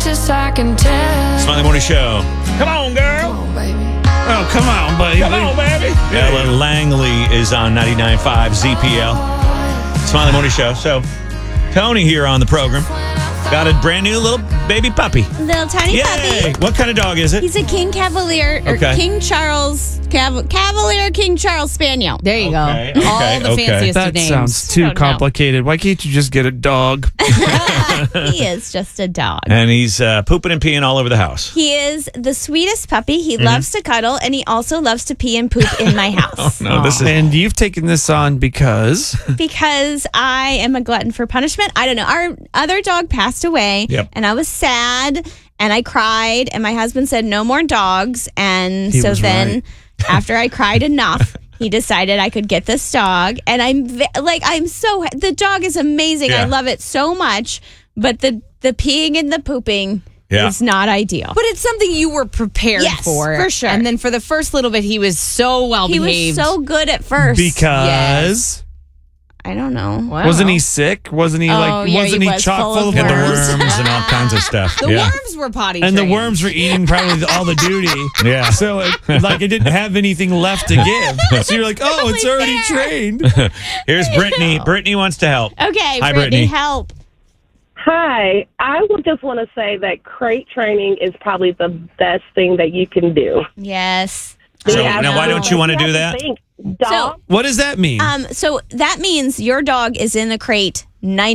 just I can tell. Smiley Morning Show. Come on, girl. Come on, baby. Oh, come on, buddy. Come on, baby. Ellen Langley is on 99.5 ZPL. Smiley Morning Show. So, Tony here on the program. Got a brand new little baby puppy. Little tiny Yay! puppy. What kind of dog is it? He's a King Cavalier, or Okay. King Charles, Cavalier King Charles Spaniel. There you Okay, go. okay, All the okay. fanciest of That names. sounds too Don't know. complicated. Why can't you just get a dog? He is just a dog. And he's pooping and peeing all over the house. He is the sweetest puppy. He Mm-hmm. loves to cuddle, and he also loves to pee and poop in my house. No, this is... And you've taken this on because Because I am a glutton for punishment. I don't know. Our other dog passed away, Yep. and I was sad, and I cried, and my husband said, no more dogs. And He so was then, right. after I cried enough, he decided I could get this dog. And the dog is amazing. Yeah. I love it so much, but the peeing and the pooping Yeah. is not ideal. But it's something you were prepared Yes, for sure. And then for the first little bit, he was so well He behaved. was so good at first. because I don't know. Wow. wasn't he sick? Wasn't he Oh, yeah, wasn't he he was chock full full of of And the worms? worms and all kinds of stuff. The yeah. worms were potty And the trained. worms were eating probably all the duty. Yeah. So it didn't have anything left to give. So you're like, oh, it's already trained. Here's Brittany. Brittany wants to help. Okay, Hi, Brittany, Brittany. help. Hi, I would just want to say that crate training is probably the best thing that you can do. Yes. So Yeah, now why don't you want to do that? Dog, What does that mean? So that means your dog is in the crate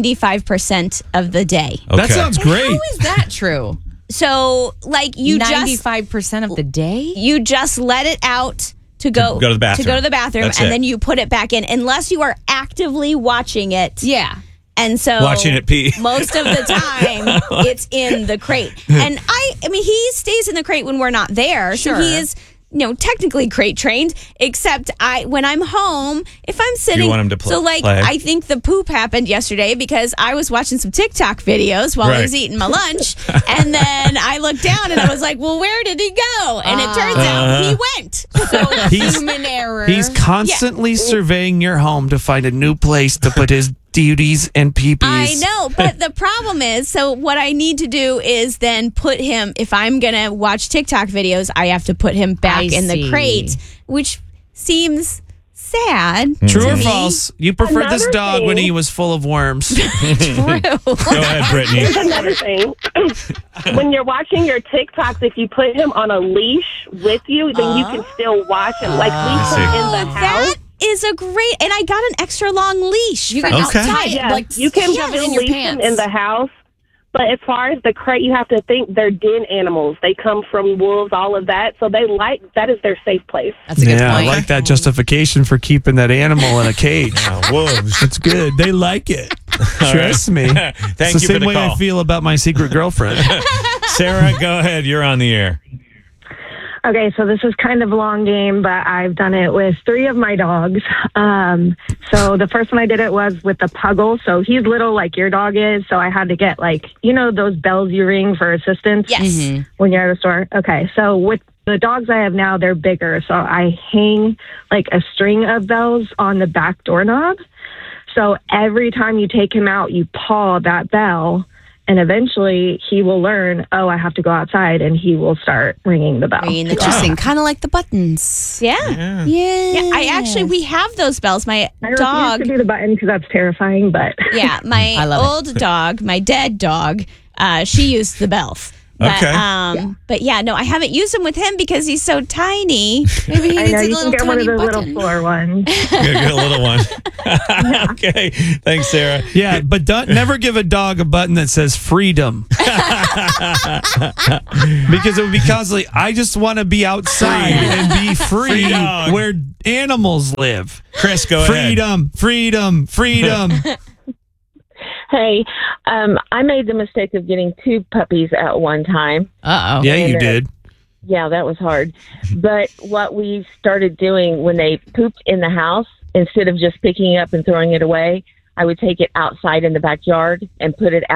95% of the day. That sounds great. How is that true? So like you 95% of the day? just let it out to go go to the bathroom. That's and it. then you put it back in unless you are actively watching it. Yeah. And so Watching it pee. most of the time it's in the crate. And I mean he stays in the crate when we're not there. Sure. So he is technically crate trained, except when I'm home, if I'm sitting, want him to play. So like, I think the poop happened yesterday because I was watching some TikTok videos while I Right. was eating my lunch, and then I looked down and I was like, "Well, where did he go?" And it turns out he went. So He's Human error. he's constantly surveying your home to find a new place to put his duties and peepees. I know, but the problem is, so what I need to do is then put him, if I'm going to watch TikTok videos, I have to put him back in the see. crate, which seems sad. True to or me. false? You preferred this Another dog when thing- he was full of worms. True. Go ahead, Brittany. here's another thing. When you're watching your TikToks, if you put him on a leash with you, then you can still watch him. Like leash him in the house. That is a great, and I got an extra long leash. You for can Okay. tie it, Yes, like you can shove it still in your leash him pants. in the house. But as far as the crate, you have to think they're den animals. They come from wolves, all of that. So that is their safe place. That's a good Yeah, I point. like that justification for keeping that animal in a cage. Wolves. It's good. They like it. Trust me. Thank it's you the for same the way call. I feel about my secret girlfriend. Sarah, go ahead. You're on the air. Okay, so this is kind of a long game, but I've done it with 3 of my dogs. So the first one I did it was with the Puggle. So he's little like your dog is. So I had to get those bells you ring for assistance Yes. when you're at a store. Okay, so with the dogs I have now, they're bigger. So I hang like a string of bells on the back doorknob. So every time you take him out, you paw that bell. And eventually he will learn, I have to go outside, and he will start ringing the bell. Interesting. Kind of like the buttons. Yeah. Yeah. We have those bells. My I dog, refuse to do the button because that's terrifying, but yeah, my I love it. old dog, my dead dog, she used the bells. But, Okay. But yeah, no, I haven't used him with him because he's so tiny. Maybe he I needs know a you little can get one of tiny those button. little floor ones. Get a little one. Okay. Thanks, Sarah. Yeah, but never give a dog a button that says freedom. Because it would be constantly, I just want to be outside and be free Free dog. where animals live. Chris, go ahead. Freedom, freedom, freedom. Hey, I made the mistake of getting 2 puppies at one time. Uh-oh. Yeah, you did. Yeah, that was hard. But what we started doing when they pooped in the house, instead of just picking it up and throwing it away, I would take it outside in the backyard and put it